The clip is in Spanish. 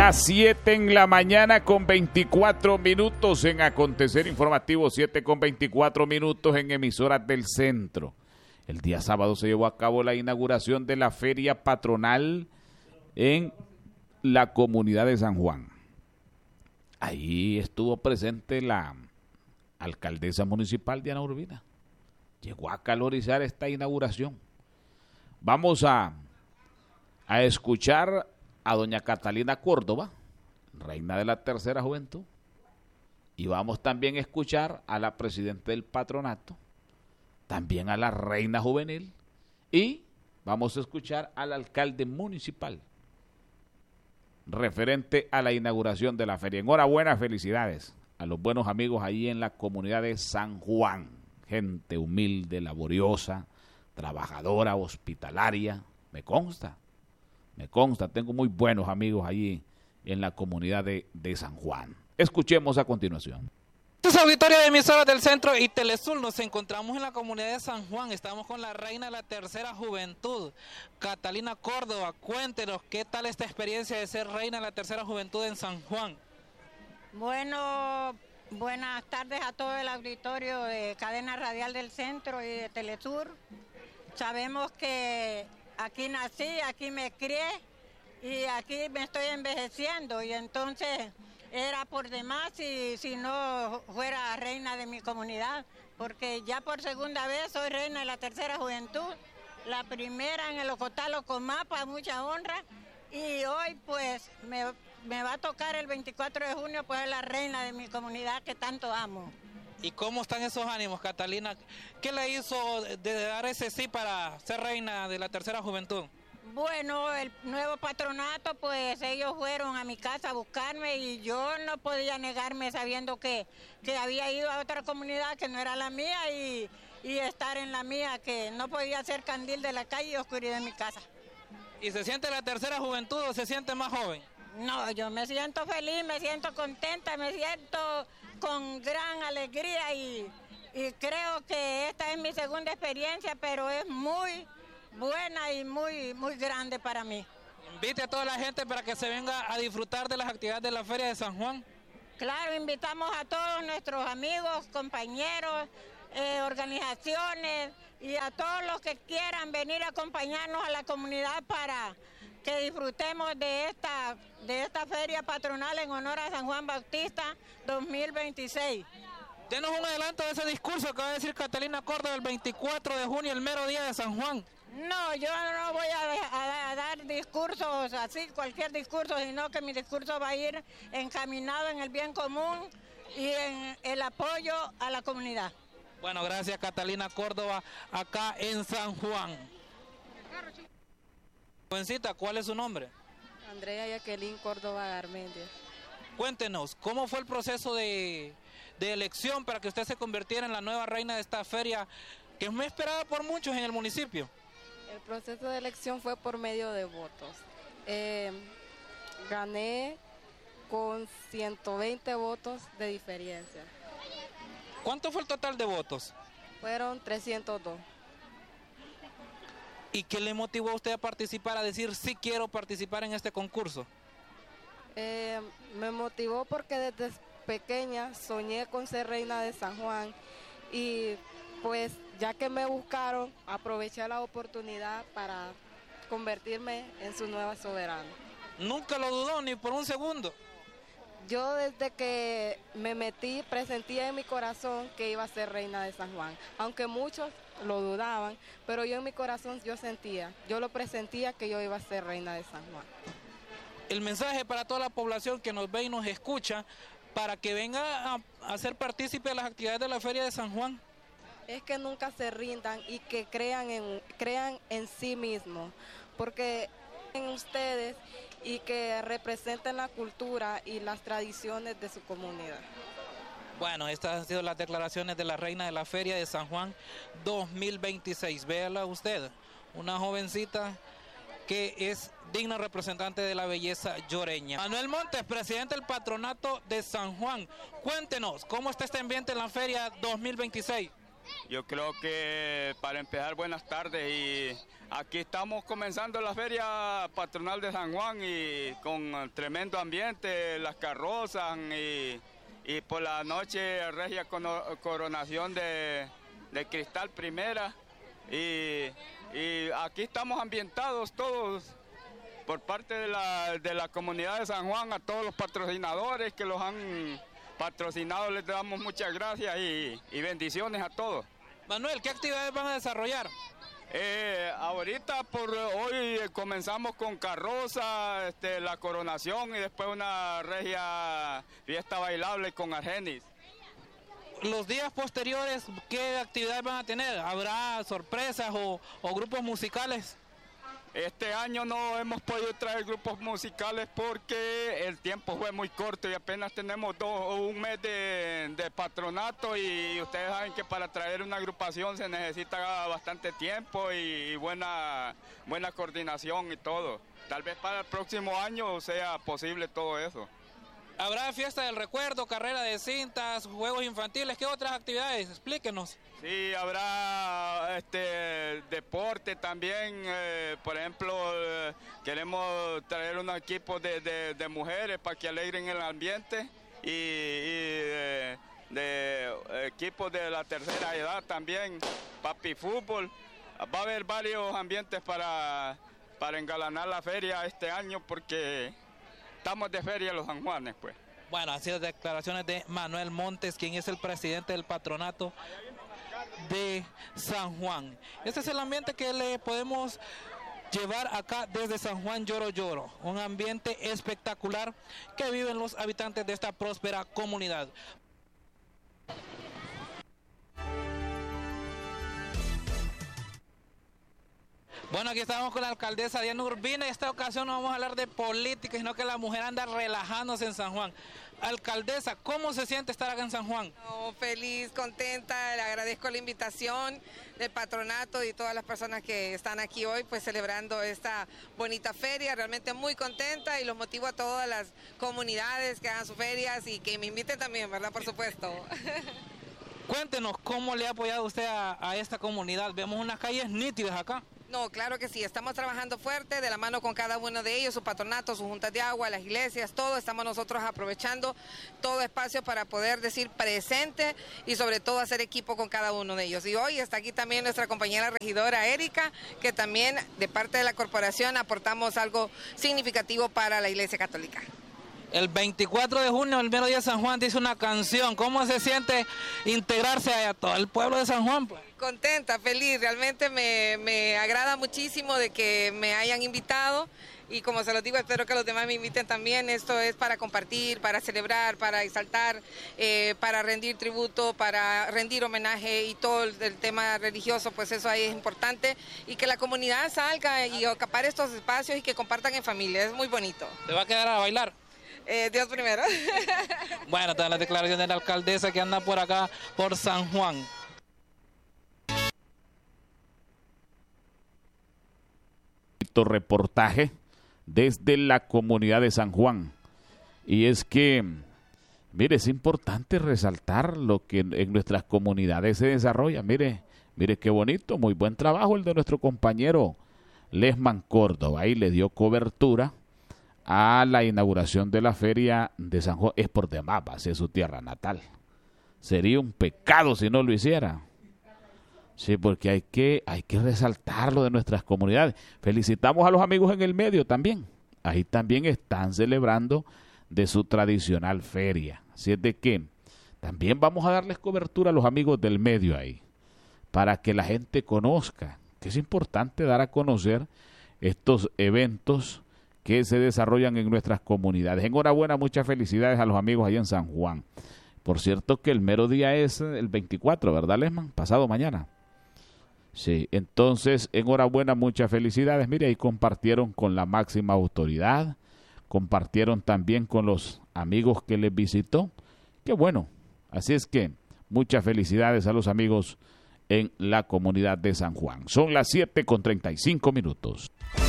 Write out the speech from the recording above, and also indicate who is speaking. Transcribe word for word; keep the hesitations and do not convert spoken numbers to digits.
Speaker 1: Las siete en la mañana con veinticuatro minutos en Acontecer Informativo, siete con veinticuatro minutos en emisoras del centro. El día sábado se llevó a cabo la inauguración de la feria patronal en la comunidad de San Juan. Ahí estuvo presente la alcaldesa municipal Diana Urbina. Llegó a calorizar esta inauguración. Vamos a, a escuchar a doña Catalina Córdoba, reina de la tercera juventud, y vamos también a escuchar a la presidenta del patronato, también a la reina juvenil, y vamos a escuchar al alcalde municipal referente a la inauguración de la feria. Enhorabuena, felicidades a los buenos amigos allí en la comunidad de San Juan, gente humilde, laboriosa, trabajadora, hospitalaria, me consta. Me consta, tengo muy buenos amigos allí en la comunidad de, de San Juan. Escuchemos a continuación.
Speaker 2: Este es auditorio de emisoras del centro y Telesur. Nos encontramos en la comunidad de San Juan. Estamos con la reina de la tercera juventud, Catalina Córdoba. Cuéntenos, ¿qué tal esta experiencia de ser reina de la tercera juventud en San Juan?
Speaker 3: Bueno, buenas tardes a todo el auditorio de Cadena Radial del Centro y de Telesur. Sabemos que aquí nací, aquí me crié y aquí me estoy envejeciendo, y entonces era por demás si, si no fuera reina de mi comunidad, porque ya por segunda vez soy reina de la tercera juventud, la primera en el Ocotalo Comapa, mucha honra, y hoy pues me, me va a tocar el veinticuatro de junio pues ser la reina de mi comunidad que tanto amo.
Speaker 2: ¿Y cómo están esos ánimos, Catalina? ¿Qué le hizo de dar ese sí para ser reina de la tercera juventud?
Speaker 3: Bueno, el nuevo patronato, pues ellos fueron a mi casa a buscarme y yo no podía negarme sabiendo que, que había ido a otra comunidad que no era la mía y, y estar en la mía, que no podía ser candil de la calle y oscuridad en mi casa.
Speaker 2: ¿Y se siente la tercera juventud o se siente más joven?
Speaker 3: No, yo me siento feliz, me siento contenta, me siento con gran alegría y, y creo que esta es mi segunda experiencia, pero es muy buena y muy, muy grande para mí.
Speaker 2: Invite a toda la gente para que se venga a disfrutar de las actividades de la Feria de San Juan.
Speaker 3: Claro, invitamos a todos nuestros amigos, compañeros, eh, organizaciones y a todos los que quieran venir a acompañarnos a la comunidad para que disfrutemos de esta, de esta feria patronal en honor a San Juan Bautista dos mil veintiséis.
Speaker 2: Denos un adelanto de ese discurso que va a decir Catalina Córdoba el veinticuatro de junio, el mero día de San Juan.
Speaker 3: No, yo no voy a, a, a dar discursos así, cualquier discurso, sino que mi discurso va a ir encaminado en el bien común y en el apoyo a la comunidad.
Speaker 2: Bueno, gracias Catalina Córdoba, acá en San Juan. Jovencita, ¿cuál es su nombre?
Speaker 4: Andrea Jacqueline Córdoba Garmendia.
Speaker 2: Cuéntenos, ¿cómo fue el proceso de, de elección para que usted se convirtiera en la nueva reina de esta feria que es muy esperada por muchos en el municipio?
Speaker 4: El proceso de elección fue por medio de votos. Eh, gané con ciento veinte votos de diferencia.
Speaker 2: ¿Cuánto fue el total de votos?
Speaker 4: Fueron trescientos dos.
Speaker 2: ¿Y qué le motivó a usted a participar, a decir sí quiero participar en este concurso?
Speaker 4: Eh, me motivó porque desde pequeña soñé con ser reina de San Juan y pues ya que me buscaron, aproveché la oportunidad para convertirme en su nueva soberana.
Speaker 2: ¿Nunca lo dudó ni por un segundo?
Speaker 4: Yo desde que me metí, presentía en mi corazón que iba a ser reina de San Juan, aunque muchos lo dudaban, pero yo en mi corazón yo sentía, yo lo presentía que yo iba a ser reina de San Juan.
Speaker 2: El mensaje para toda la población que nos ve y nos escucha, para que venga a, a ser partícipe de las actividades de la Feria de San Juan.
Speaker 4: Es que nunca se rindan y que crean en, crean en sí mismos, porque en ustedes y que representen la cultura y las tradiciones de su comunidad.
Speaker 2: Bueno, estas han sido las declaraciones de la reina de la Feria de San Juan dos mil veintiséis. Véala usted, una jovencita que es digna representante de la belleza lloreña. Manuel Montes, presidente del patronato de San Juan. Cuéntenos, ¿cómo está este ambiente en la Feria dos mil veintiséis?
Speaker 5: Yo creo que para empezar, buenas tardes, y aquí estamos comenzando la feria patronal de San Juan y con tremendo ambiente, las carrozas y, y por la noche regia coronación de, de Cristal Primera y, y aquí estamos ambientados todos por parte de la, de la comunidad de San Juan, a todos los patrocinadores que los han patrocinado, les damos muchas gracias y, y bendiciones a todos.
Speaker 2: Manuel, ¿qué actividades van a desarrollar?
Speaker 5: Eh, ahorita por hoy comenzamos con carroza, este, la coronación y después una regia fiesta bailable con Argenis.
Speaker 2: Los días posteriores, ¿qué actividades van a tener? ¿Habrá sorpresas o, o grupos musicales?
Speaker 5: Este año no hemos podido traer grupos musicales porque el tiempo fue muy corto y apenas tenemos dos, un mes de, de patronato y ustedes saben que para traer una agrupación se necesita bastante tiempo y buena, buena coordinación y todo. Tal vez para el próximo año sea posible todo eso.
Speaker 2: ¿Habrá fiesta del recuerdo, carrera de cintas, juegos infantiles? ¿Qué otras actividades? Explíquenos.
Speaker 5: Sí, habrá este deporte también, eh, por ejemplo, eh, queremos traer unos equipos de, de, de mujeres para que alegren el ambiente y, y de, de equipos de la tercera edad también, papi fútbol. Va a haber varios ambientes para, para engalanar la feria este año porque estamos de feria los San Juanes, pues.
Speaker 2: Bueno, han sido declaraciones de Manuel Montes, quien es el presidente del patronato de San Juan. Este es el ambiente que le podemos llevar acá desde San Juan Lloro Lloro, un ambiente espectacular que viven los habitantes de esta próspera comunidad. Bueno, aquí estamos con la alcaldesa Diana Urbina y esta ocasión no vamos a hablar de política, sino que la mujer anda relajándose en San Juan. Alcaldesa, ¿cómo se siente estar acá en San Juan?
Speaker 6: No, feliz, contenta, le agradezco la invitación del patronato y todas las personas que están aquí hoy pues celebrando esta bonita feria, realmente muy contenta y los motivo a todas las comunidades que hagan sus ferias y que me inviten también, ¿verdad? Por supuesto.
Speaker 2: Cuéntenos cómo le ha apoyado usted a, a esta comunidad, vemos unas calles nítidas acá.
Speaker 6: No, claro que sí, estamos trabajando fuerte, de la mano con cada uno de ellos, su patronato, sus juntas de agua, las iglesias, todo, estamos nosotros aprovechando todo espacio para poder decir presente y sobre todo hacer equipo con cada uno de ellos. Y hoy está aquí también nuestra compañera regidora Erika, que también de parte de la corporación aportamos algo significativo para la Iglesia Católica.
Speaker 2: El veinticuatro de junio, el mero día de San Juan, dice una canción. ¿Cómo se siente integrarse a todo el pueblo de San Juan? Pues?
Speaker 6: Contenta, feliz, realmente me, me agrada muchísimo de que me hayan invitado y como se los digo, espero que los demás me inviten también. Esto es para compartir, para celebrar, para exaltar, eh, para rendir tributo, para rendir homenaje y todo el, el tema religioso, pues eso ahí es importante y que la comunidad salga y acapare estos espacios y que compartan en familia, es muy bonito.
Speaker 2: ¿Te va a quedar a bailar?
Speaker 6: Eh, Dios primero.
Speaker 2: Bueno, toda la declaración de la alcaldesa que anda por acá, por San Juan.
Speaker 1: Reportaje desde la comunidad de San Juan. Y es que, mire, es importante resaltar lo que en nuestras comunidades se desarrolla. Mire, mire qué bonito, muy buen trabajo el de nuestro compañero Lesman Córdoba. Ahí le dio cobertura a la inauguración de la feria de San Juan. Es por demás, va a ser su tierra natal. Sería un pecado si no lo hiciera. Sí, porque hay que, hay que resaltarlo de nuestras comunidades. Felicitamos a los amigos en el medio también. Ahí también están celebrando de su tradicional feria. Así es de que también vamos a darles cobertura a los amigos del medio ahí, para que la gente conozca, que es importante dar a conocer estos eventos que se desarrollan en nuestras comunidades. Enhorabuena, muchas felicidades a los amigos allá en San Juan. Por cierto que el mero día es el veinticuatro, ¿verdad, Lesman? Pasado mañana. Sí, entonces, enhorabuena, muchas felicidades. Mire, ahí compartieron con la máxima autoridad, compartieron también con los amigos que les visitó. Qué bueno. Así es que, muchas felicidades a los amigos en la comunidad de San Juan. Son las siete con treinta y cinco minutos.